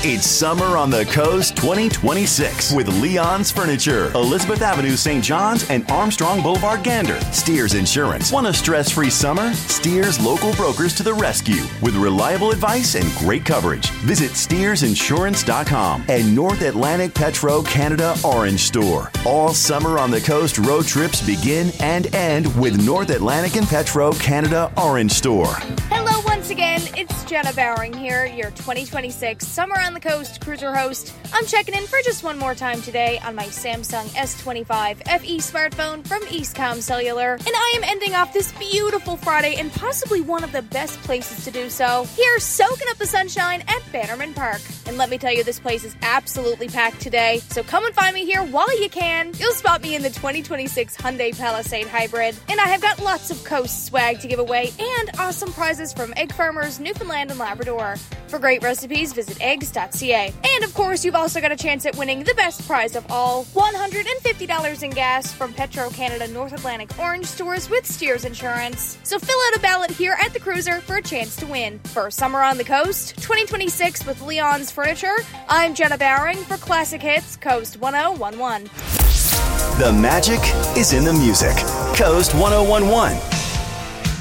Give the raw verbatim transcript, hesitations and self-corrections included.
It's Summer on the Coast twenty twenty-six with Leon's Furniture, Elizabeth Avenue, Saint John's, and Armstrong Boulevard, Gander. Steers Insurance. Want a stress-free summer? Steers local brokers to the rescue with reliable advice and great coverage. Visit steers insurance dot com and North Atlantic Petro Canada Orange Store. All Summer on the Coast road trips begin and end with North Atlantic and Petro Canada Orange Store. Hello once again, it's Jenna Bowering here, your twenty twenty-six Summer on the Coast cruiser host. I'm checking in for just one more time today on my Samsung S twenty-five F E smartphone from Eastcom Cellular, and I am ending off this beautiful Friday in possibly one of the best places to do so, here soaking up the sunshine at Bannerman Park. And let me tell you, this place is absolutely packed today, so come and find me here while you can. You'll spot me in the twenty twenty-six Hyundai Palisade Hybrid, and I have got lots of Coast swag to give away and awesome prizes from Egg Farmers, Newfoundland and Labrador. For great recipes, visit eggs dot c a. And of course, you've also got a chance at winning the best prize of all, one hundred fifty dollars in gas from Petro Canada North Atlantic Orange Stores with Steers Insurance. So fill out a ballot here at the cruiser for a chance to win. For Summer on the Coast twenty twenty-six with Leon's Furniture, I'm Jenna Bowering for Classic Hits Coast one oh one one. The magic is in the music. Coast one oh one one.